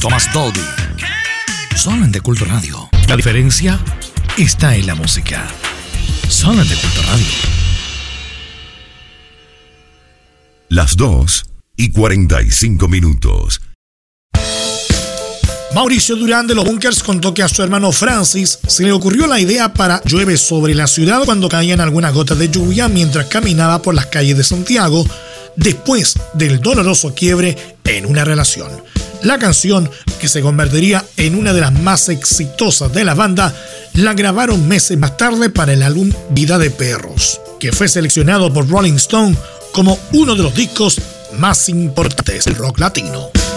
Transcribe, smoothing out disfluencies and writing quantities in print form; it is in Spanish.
Thomas Dolby. Solo en De Culto Radio. La diferencia está en la música. Solo en De Culto Radio. Las 2:45. Mauricio Durán de los Bunkers contó que a su hermano Francis se le ocurrió la idea para Llueve sobre la ciudad cuando caían algunas gotas de lluvia mientras caminaba por las calles de Santiago después del doloroso quiebre en una relación. La canción, que se convertiría en una de las más exitosas de la banda, la grabaron meses más tarde para el álbum Vida de Perros, que fue seleccionado por Rolling Stone como uno de los discos más importantes del rock latino.